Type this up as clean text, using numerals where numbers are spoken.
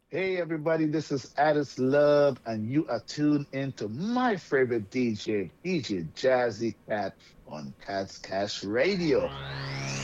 Hey everybody, this is Addis Love, and you are tuned into my favorite DJ, DJ Jazzy Cat on Cat's Cash Radio.